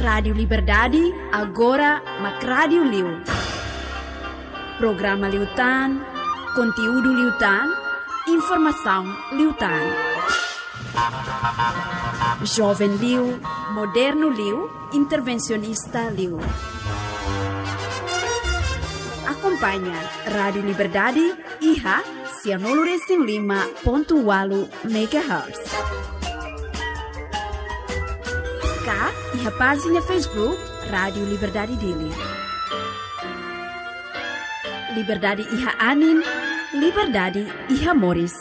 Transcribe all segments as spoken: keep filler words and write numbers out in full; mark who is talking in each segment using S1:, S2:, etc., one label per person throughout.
S1: Rádio Liberdade, agora Mac Rádio Liu. Programa Liutan, conteúdo Liutan, informação Liutan. Jovem Liu, moderno Liu, intervencionista Liu. Acompanha Rádio Liberdade, I H A, cianolo lima ponto oito megahertz. Cá, I H A página Facebook, Rádio Liberdade Dili. Liberdade I H A Anin, Liberdade I H A Moris.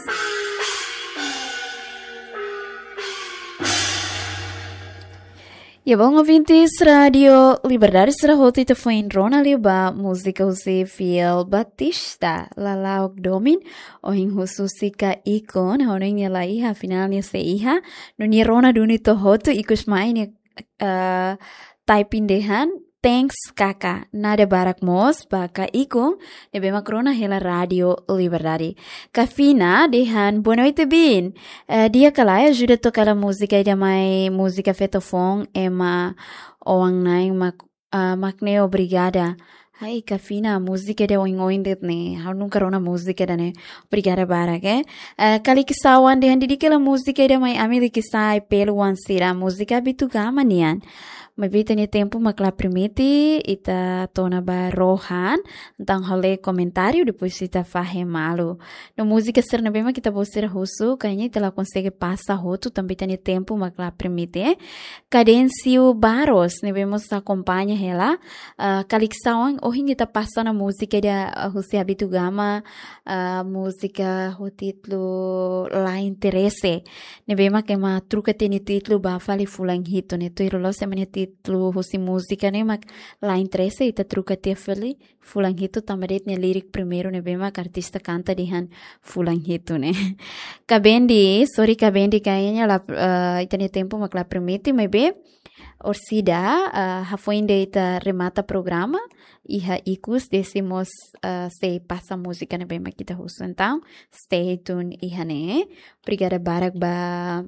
S1: Ya bom ouvintes, Radio Liberdade será rota ita foi em Rona Liba, música José Fiel Batista, Lala Domin, o em Hususika Ikon, honing ela iha finalnya se iha, no ni Rona dunito hotu ikus main uh, taipindehan, thanks kaka, nada barak mos, baka ikon, nebe makrona hela Radio Liberdade. Kafina, dehan, boa noite bin. Uh, dia kalai ajuda tocar a música e damai música fetofon, ema oang naing mak, uh, makne obrigada. Hai, Kafina, a música de oing oing det ne, hau nunca rona música da ne, obrigada barak, eh. Uh, kali kisawan dehan didikela música e damai amili kisai pelo wansira, música bitugama nian. Mabita ni tempo makla primiti ita tona ba rohan tentang hole comentário depois ita fahe malu. No música ser na bema kita bosser husu kayaknya ita la consegue passa roto também tá ni tempo makla primiti eh. Cadencio Barros ne bemos acompanha ela uh, kaliksawan ohin ita passa na música da uh, husi habitu gama uh, música o título La Interesse ne bema que ma truca teni título ba fali fulang hito ne to irolo semana título husi música ne mak La Interesse ita truca te fali fulang hito tamadet ne lirik primeiro ne bema que artista canta dihan fulang hito ne kabendi sorry kabendi kayaknya la uh, ita ne tempo mak la permite mas be Orsida, uh, hafoinde ita remata programa, iha ikus decimos uh, se passa música na bem kita husu. Então, stay tuned iha ne. Obrigada barak ba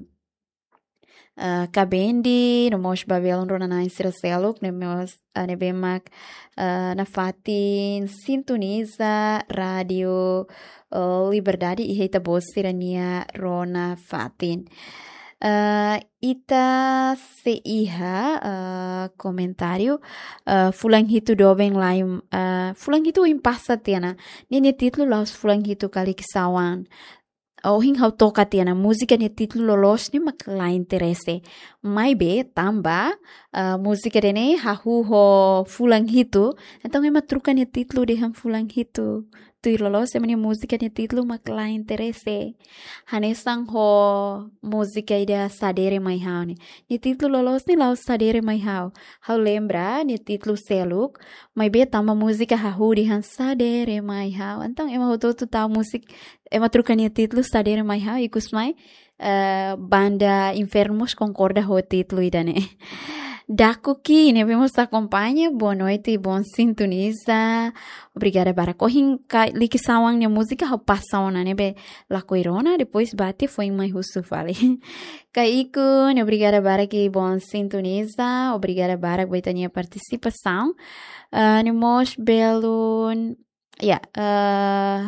S1: uh, kabendi, no mos babelon rona na insira seluk, ne mos uh, ne bemak uh, na fatin sintoniza radio uh, Liberdade iha ita bosirania rona fatin. Uh, ita se iha uh, comentário uh, fulang hitu dobeng lain uh, fulang hitu impasa tiana nini título laus fulang hitu kali kisawan o hing hau toka tiana música ni título lolos ni mak la interesse mai be tamba uh, música dene hahu ho fulang hitu então ema truca ni título de ham fulang hitu tu lolos semani música ni título mak la interesse hanesang ho música ida sadere mai hau ni ni título lolos ni lau sadere mai hau hau lembra ni título seluk mai be tamba música hahu di han sadere mai hau então ema ho tu tau musik ema truca ni título sadere mai hau ikus mai uh, banda Enfermos concorda ho título ida ne Daco que ne vemos acompanha, boa noite e bom sintoniza. Obrigada para corrin like sawang ne música ho passaona ne be la coirona depois bate foi mais russo fale. Caíco, ne obrigada para que bom sintoniza, obrigada para que tenha participação. Uh, ne mos belo, yeah, uh,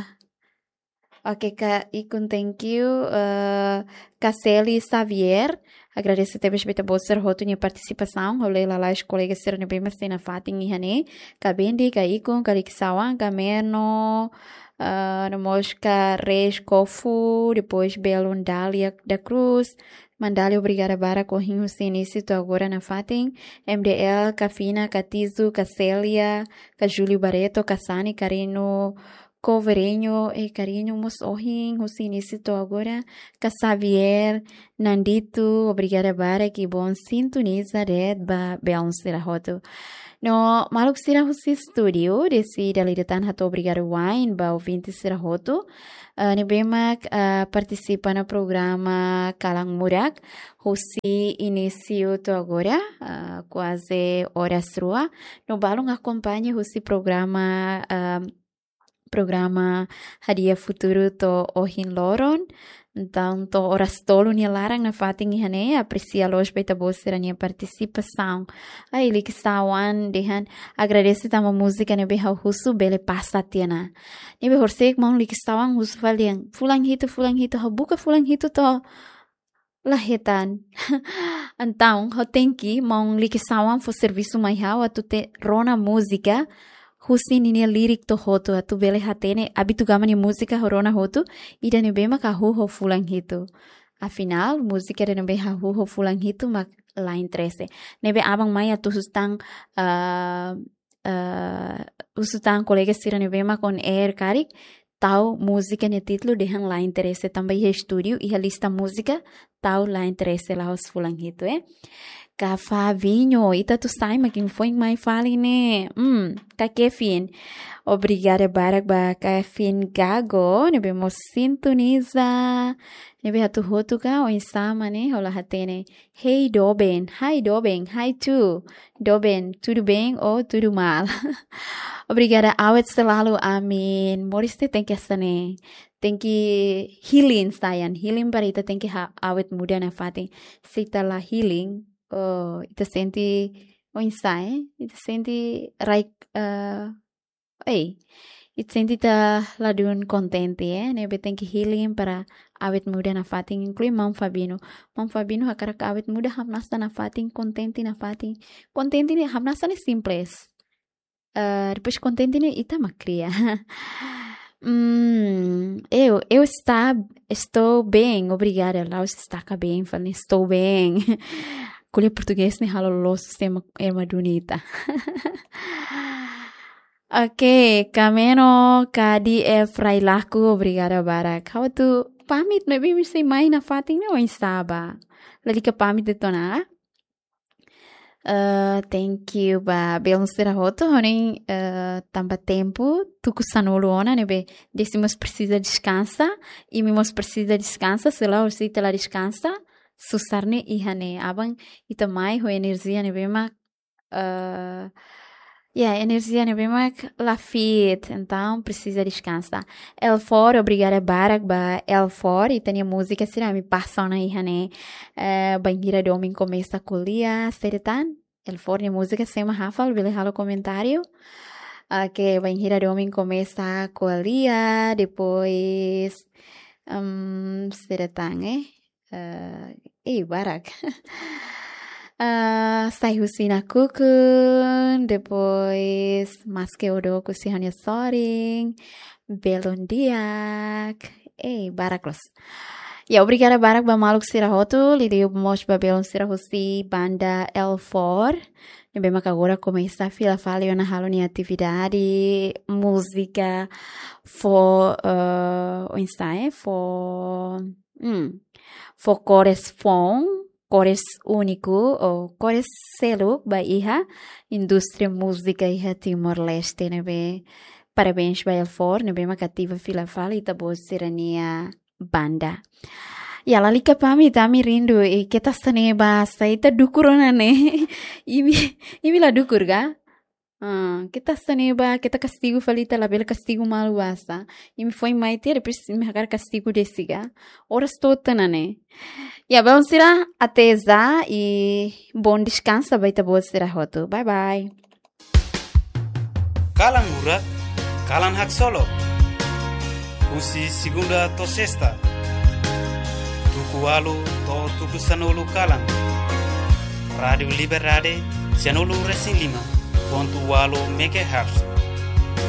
S1: ok, Caíco, thank you. Uh, Casseli Xavier. Agradeço até bem a você roto minha participação. Olhei lá as colegas serem bem mais na fatin e hane. Cabendi, caicon, calixawan, cameno, no mosca reis cofu, depois Belon Dália da Cruz. Mandália obrigada para corrinho sem início agora na fatin. M D L, Cafina, Catizo, Cassélia, Cajúlio Barreto, Cassani, Carino. Coverenho e carinho mos ohin husinicito agora Casavier Nandito obrigada bara que bom sintoniza red ba beon sira hoto no maluk sira husi studio desi dalidetan hato obrigada wine ba ouvinte sira hoto uh, ne bemak uh, participa no programa Kalang Murak husi inicio to agora uh, quase horas rua no balong acompanha husi programa uh, programa Hadiah Futuro to Ohin Loron. Então, to horas tolo niya larang na fating ihane, aprecia los beta bosera niya participação. Aí, ele que estawan, dehan, agradece tama música ne beha husu bele pasta tiana. Nebe horsek mong li que estawan husu faliang, fulang hito, fulang hito, habuka fulang hito to lahetan. Então, ho tenki mong li que estawan fo serviço mai hau atu te rona música, husi ninia lirik to hotu atu bele hatene abitu gamani música horona hotu ida nebe maka hu ho fulang hito. Afinal, música de nebe ha hu ho fulang hito mak lain trese. Nebe abang mai atu sustang uh, uh, sustang colega sira nebe mak on air karik tau música ne título dehan lain trese também he estúdio e lista música tau lain trese la hos fulang hito eh. Kafa vinho, ita tu sai makin foi mai fali ne. Hum, ka kefin. Obrigada barak ba kefin gago, nebe mo sintoniza. Nebe hatu hotu ka o insama ne, hola hatene. Hey Doben, hi Doben, hi tu. Doben, tudo bem ou tudo mal? Obrigada awet selalu, amin. Moriste tem que essa ne. Tem que healing sayan, healing para ita tem que awet muda na fatin. Sita la healing. Oh, ita senti o insai, ita senti raik uh, ei, ita senti ta ladun contente eh, nebe tem que healing para awet muda na fatin, inclui Mam Fabino. Mam Fabino hakarak awet muda hamnasa na fatin, contente na fatin. Contente ni hamnasa ni simples. Uh, depois contente ni ita macria. Hum, eu, eu está, estou bem, obrigada. Lá está bem, falei, estou bem. Kuliah português ni halo lo sistema erma dunita. Ok, kameno kadi e frailaku obrigada barak. How tu pamit maybe mi say mai na fating na oin saba. Lali ka pamit dito na. Uh, thank you ba belum será roto honing uh, tamba tempo tuku sanolo ona nebe decimos precisa descansa e mimos precisa descansa se lá ursi tela descansa susarne ihane abang ita mai ho energia ne bema uh, yeah, energia ne bema la fit então precisa descansar. El for obrigada barak ba el for e tem música será me passa na ihane uh, bangira domin começa kuliah seretan el for ne música sema hafal bele halo comentário uh, que bangira domin começa kuliah depois um, seretan eh Uh, eh, barak. uh, Sai husina kukun, depois maske odo kusihanya soring, belon diak, eh, baraklos. Ya, obrigada barak ba maluk sirahoto, lideu mos ba belon sirahosi banda L four. Nebe mak agora começa a fila fala na halo ni atividade, música, for, uh, o ensaio, for, hum, for cores fon, cores único ou cores selo ba iha indústria música iha Timor-Leste nebe parabéns ba el for nebe makativa fila fala ita bo serania banda. Ya lalika pami tami rindu e kita stane ba saita dukurona ne. Imi imi la dukur ga? Ah, kita stane ba kita castigo falita la bela castigo malu basta. Imi foi mai ter depois me hagar castigo desiga. Horas totana ne. Ya vamos tirar até já e bom descanso baita boa será roto. Bye bye.
S2: Kalan murak, kalan hak solo. Usi segunda to sexta. Tuku alu to tuku sanolu kalan. Radio Liberdade, Sanolu Racing Lima, ponto alu megahertz.